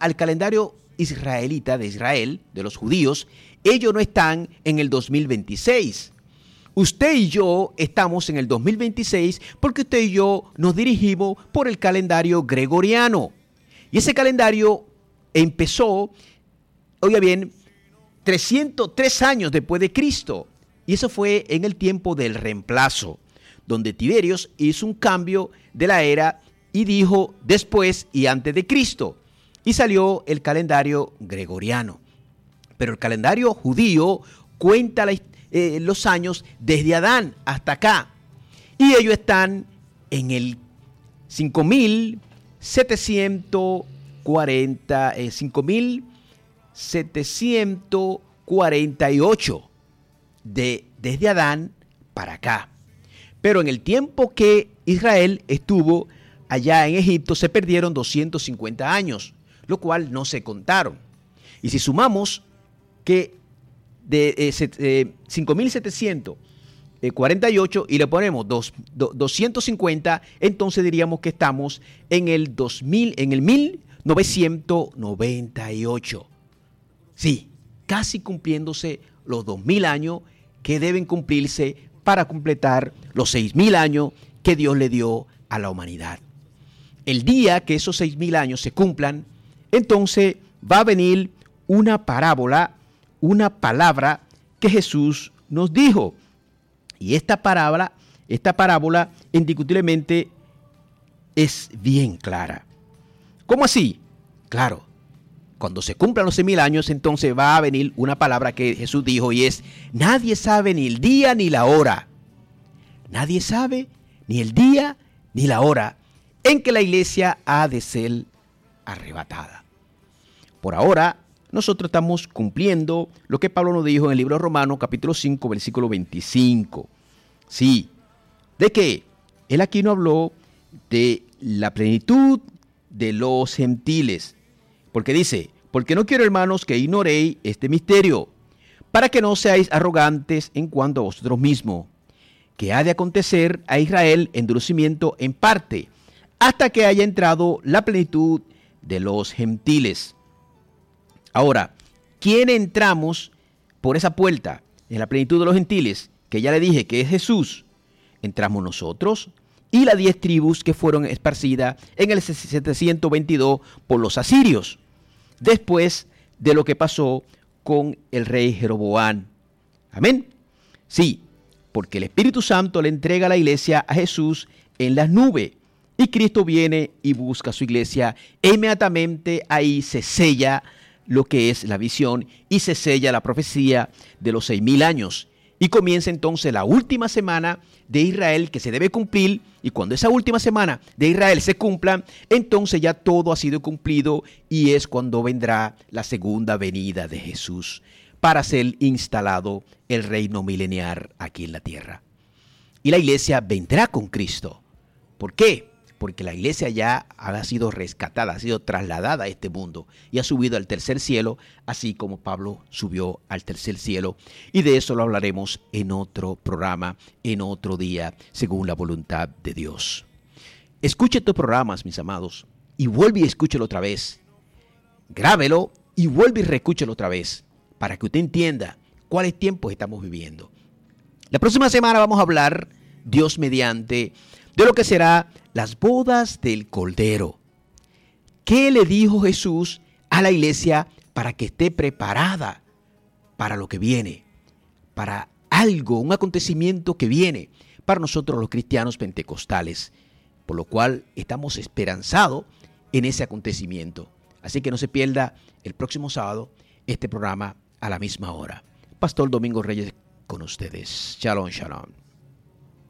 al calendario israelita de Israel, de los judíos, ellos no están en el 2026. Usted y yo estamos en el 2026 porque usted y yo nos dirigimos por el calendario gregoriano. Y ese calendario empezó, oiga bien, 303 años después de Cristo. Y eso fue en el tiempo del reemplazo, donde Tiberios hizo un cambio de la era y dijo después y antes de Cristo. Y salió el calendario gregoriano. Pero el calendario judío cuenta los años desde Adán hasta acá. Y ellos están en el 5748 desde Adán para acá. Pero en el tiempo que Israel estuvo allá en Egipto se perdieron 250 años, lo cual no se contaron. Y si sumamos que de 5748 y le ponemos 250, entonces diríamos que estamos en el 1998. Sí, casi cumpliéndose los 2000 años que deben cumplirse para completar los 6000 años que Dios le dio a la humanidad. El día que esos 6000 años se cumplan, entonces va a venir una parábola, una palabra que Jesús nos dijo. Y esta parábola indiscutiblemente es bien clara. ¿Cómo así? Claro, cuando se cumplan los 6000 años, entonces va a venir una palabra que Jesús dijo y es: nadie sabe ni el día ni la hora. Nadie sabe ni el día ni la hora en que la iglesia ha de ser arrebatada. Por ahora, nosotros estamos cumpliendo lo que Pablo nos dijo en el libro de Romanos, capítulo 5, versículo 25. Sí, ¿de qué? Él aquí nos habló de la plenitud de los gentiles. Porque dice: porque no quiero, hermanos, que ignoréis este misterio, para que no seáis arrogantes en cuanto a vosotros mismos, que ha de acontecer a Israel endurecimiento en parte, hasta que haya entrado la plenitud de los gentiles. Ahora, ¿quién entramos por esa puerta en la plenitud de los gentiles? Que ya le dije que es Jesús. Entramos nosotros y las 10 tribus que fueron esparcidas en el 722 por los asirios, después de lo que pasó con el rey Jeroboam. Amén. Sí, porque el Espíritu Santo le entrega a la iglesia a Jesús en las nubes. Y Cristo viene y busca a su iglesia. E inmediatamente ahí se sella lo que es la visión y se sella la profecía de los 6000 años. Y comienza entonces la última semana de Israel que se debe cumplir. Y cuando esa última semana de Israel se cumpla, entonces ya todo ha sido cumplido y es cuando vendrá la segunda venida de Jesús para ser instalado el reino milenial aquí en la tierra. Y la iglesia vendrá con Cristo. ¿Por qué? Porque la iglesia ya ha sido rescatada, ha sido trasladada a este mundo y ha subido al tercer cielo, así como Pablo subió al tercer cielo. Y de eso lo hablaremos en otro programa, en otro día, según la voluntad de Dios. Escuche estos programas, mis amados, y vuelve y escúchelo otra vez. Grábelo y vuelve y reescúchelo otra vez, para que usted entienda cuáles tiempos estamos viviendo. La próxima semana vamos a hablar, Dios mediante, de lo que será las bodas del Cordero. ¿Qué le dijo Jesús a la iglesia para que esté preparada para lo que viene? Para algo, un acontecimiento que viene para nosotros los cristianos pentecostales. Por lo cual estamos esperanzados en ese acontecimiento. Así que no se pierda el próximo sábado este programa a la misma hora. Pastor Domingo Reyes con ustedes. Shalom, shalom.